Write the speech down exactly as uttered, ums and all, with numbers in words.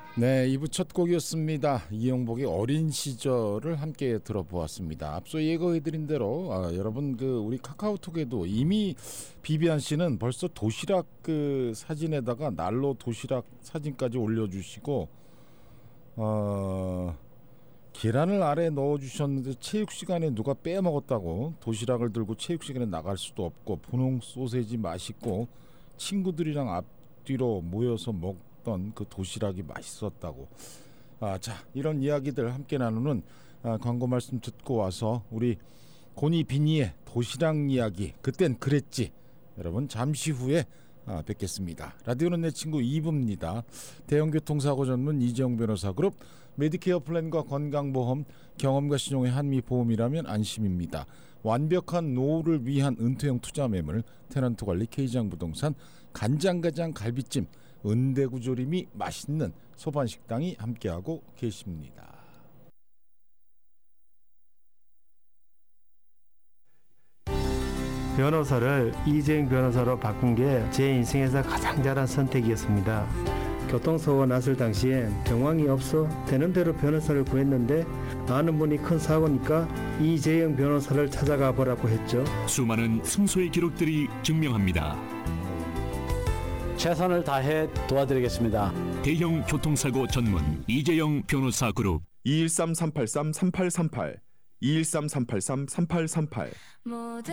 네, 이 부 첫 곡이었습니다. 이영복의 어린 시절을 함께 들어보았습니다. 앞서 예고해드린 대로 아, 여러분 그 우리 카카오톡에도 이미 비비안 씨는 벌써 도시락 그 사진에다가 난로 도시락 사진까지 올려주시고 어, 계란을 아래 넣어주셨는데 체육 시간에 누가 빼먹었다고 도시락을 들고 체육 시간에 나갈 수도 없고 분홍 소세지 맛있고 친구들이랑 앞뒤로 모여서 먹 그 도시락이 맛있었다고. 아, 자, 이런 이야기들 함께 나누는 아, 광고 말씀 듣고 와서 우리 고니 비니의 도시락 이야기 그땐 그랬지 여러분 잠시 후에 아, 뵙겠습니다. 라디오는 내 친구 이 부입니다. 대형교통사고 전문 이재용 변호사 그룹 메디케어 플랜과 건강보험 경험과 신용의 한미보험이라면 안심입니다. 완벽한 노후를 위한 은퇴형 투자 매물 테넌트관리 K장부동산 간장가장 갈비찜 은대구조림이 맛있는 소반식당이 함께하고 계십니다. 변호사를 이재용 변호사로 바꾼 게 제 인생에서 가장 잘한 선택이었습니다. 교통사고가 났을 당시엔 정황이 없어 되는 대로 변호사를 구했는데 아는 분이 큰 사고니까 이재용 변호사를 찾아가 보라고 했죠. 수많은 승소의 기록들이 증명합니다. 최선을 다해 도와드리겠습니다. 대형 교통사고 전문 이재용 변호사 그룹 이일삼 삼팔삼 삼팔삼팔 이일삼 삼팔삼 삼팔삼팔